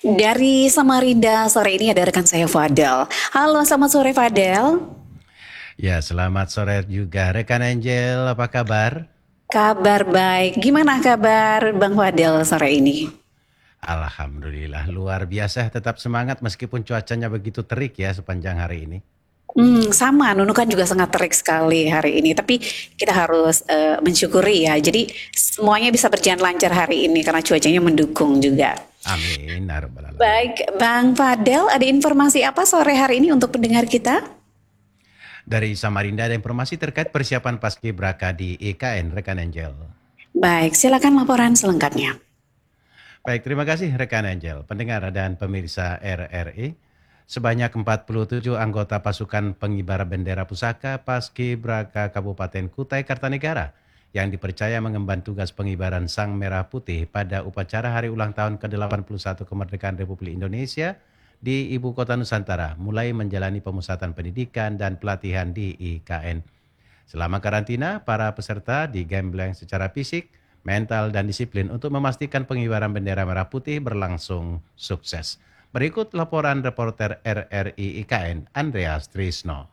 Dari Samarinda sore ini ada rekan saya Fadel. Halo, selamat sore Fadel. Ya, selamat sore juga rekan Angel, apa kabar? Kabar baik. Gimana kabar Bang Fadel sore ini? Alhamdulillah, luar biasa, tetap semangat meskipun cuacanya begitu terik ya sepanjang hari ini. Sama, Nunukan juga sangat terik sekali hari ini. Tapi kita harus mensyukuri ya. Jadi semuanya bisa berjalan lancar hari ini karena cuacanya mendukung juga. Amin, ya rabbal alamin. Baik, Bang Fadel, ada informasi apa sore hari ini untuk pendengar kita? Dari Samarinda ada informasi terkait persiapan Paskibraka di IKN, rekan Angel. Baik, silakan laporan selengkapnya. Baik, terima kasih rekan Angel, pendengar dan pemirsa RRI. Sebanyak 47 anggota pasukan pengibar bendera pusaka Paskibraka Kabupaten Kutai Kartanegara yang dipercaya mengemban tugas pengibaran Sang Merah Putih pada upacara hari ulang tahun ke-81 kemerdekaan Republik Indonesia di Ibu Kota Nusantara mulai menjalani pemusatan pendidikan dan pelatihan di IKN. Selama karantina, para peserta digembleng secara fisik, mental, dan disiplin untuk memastikan pengibaran bendera merah putih berlangsung sukses. Berikut laporan reporter RRI IKN, Andreas Trisno.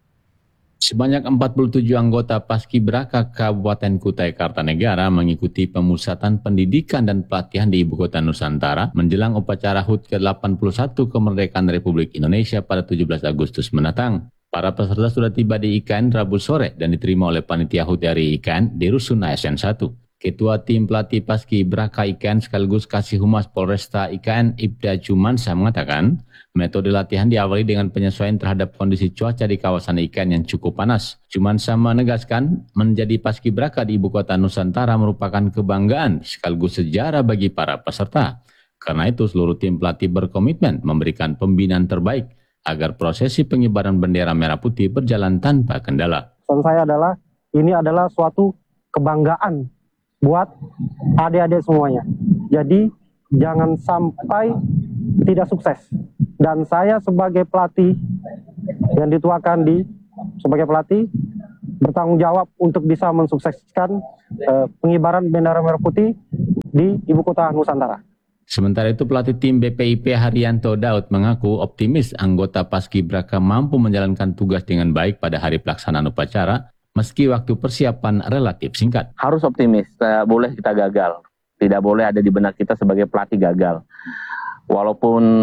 Sebanyak 47 anggota Paskibraka Kabupaten Kutai Kartanegara mengikuti pemusatan pendidikan dan pelatihan di Ibu Kota Nusantara menjelang upacara HUT ke-81 kemerdekaan Republik Indonesia pada 17 Agustus mendatang. Para peserta sudah tiba di IKN Rabu sore dan diterima oleh panitia HUT dari IKN di Rusun ASN 1. Ketua Tim Pelatih Paskibraka IKN sekaligus Kasih Humas Polresta IKN Ibda Jumansyah mengatakan, metode latihan diawali dengan penyesuaian terhadap kondisi cuaca di kawasan IKN yang cukup panas. Jumansyah menegaskan, menjadi Paskibraka di Ibu Kota Nusantara merupakan kebanggaan sekaligus sejarah bagi para peserta. Karena itu seluruh tim pelatih berkomitmen memberikan pembinaan terbaik agar prosesi pengibaran bendera merah putih berjalan tanpa kendala. Pesan saya adalah, ini adalah suatu kebanggaan buat adik-adik semuanya. Jadi jangan sampai tidak sukses. Dan saya sebagai pelatih yang dituakan sebagai pelatih bertanggung jawab untuk bisa mensukseskan pengibaran bendera merah putih di Ibu Kota Nusantara. Sementara itu pelatih tim BPIP Haryanto Daud mengaku optimis anggota Paskibraka mampu menjalankan tugas dengan baik pada hari pelaksanaan upacara meski waktu persiapan relatif singkat. Harus optimis, boleh kita gagal. Tidak boleh ada di benak kita sebagai pelatih gagal. Walaupun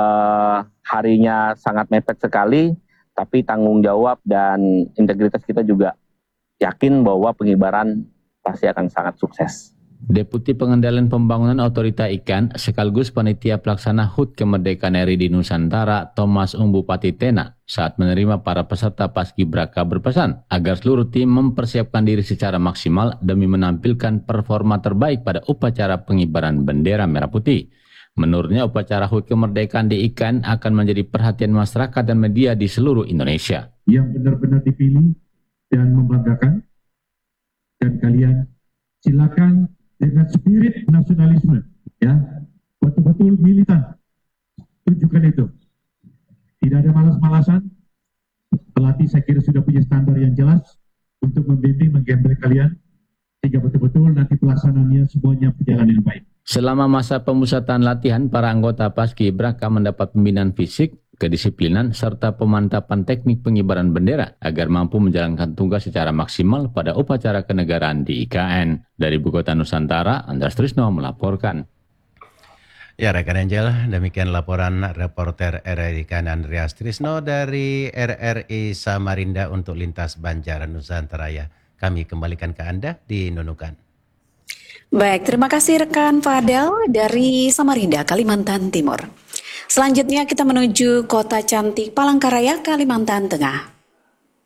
harinya sangat mepet sekali, tapi tanggung jawab dan integritas kita juga yakin bahwa pengibaran pasti akan sangat sukses. Deputi Pengendalian Pembangunan Otorita IKN sekaligus panitia pelaksana HUT Kemerdekaan RI di Nusantara Thomas Umbupati Tena saat menerima para peserta Paskibraka berpesan agar seluruh tim mempersiapkan diri secara maksimal demi menampilkan performa terbaik pada upacara pengibaran bendera merah putih. Menurutnya upacara HUT Kemerdekaan di IKN akan menjadi perhatian masyarakat dan media di seluruh Indonesia. Yang benar-benar dipilih dan membanggakan, dan kalian silakan dengan spirit nasionalisme, ya, betul-betul militan, tunjukkan itu. Tidak ada malas-malasan. Pelatih saya kira sudah punya standar yang jelas untuk membimbing, menggembleng kalian, sehingga betul-betul nanti pelaksanaannya semuanya berjalan dengan baik. Selama masa pemusatan latihan, para anggota Paskibraka mendapat pembinaan fisik, kedisiplinan, serta pemantapan teknik pengibaran bendera agar mampu menjalankan tugas secara maksimal pada upacara kenegaraan di IKN. Dari Ibu Kota Nusantara, Andreas Trisno melaporkan. Ya rekan Angel, demikian laporan reporter RRI IKN Andreas Trisno dari RRI Samarinda untuk Lintas Banjar Nusantara. Kami kembalikan ke Anda di Nunukan. Baik, terima kasih rekan Fadel dari Samarinda, Kalimantan Timur. Selanjutnya kita menuju Kota Cantik Palangkaraya, Kalimantan Tengah.